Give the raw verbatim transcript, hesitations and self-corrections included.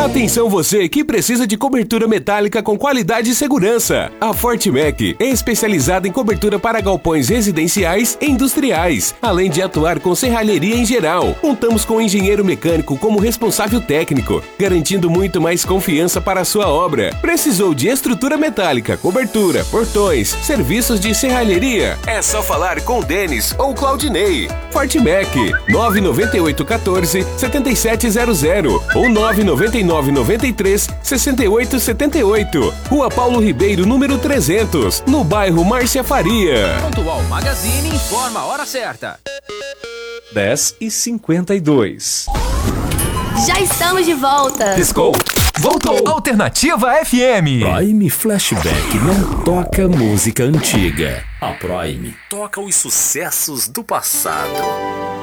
Atenção você que precisa de cobertura metálica com qualidade e segurança. A Fortmec é especializada em cobertura para galpões residenciais e industriais, além de atuar com serralheria em geral. Contamos com um engenheiro mecânico como responsável técnico, garantindo muito mais confiança para a sua obra. Precisou de estrutura metálica, cobertura, portões, serviços de serralheria? É só falar com o Denis ou Claudinei. Fortmec, nove nove oito um quatro sete sete zero zero ou nove nove nove nove três seis oito sete oito. Rua Paulo Ribeiro, número trezentos, no bairro Márcia Faria. Pontual Magazine informa a hora certa. dez e cinquenta e dois. Já estamos de volta. Piscou. Voltou. Alternativa F M. Prime Flashback não toca música antiga. A Prime toca os sucessos do passado.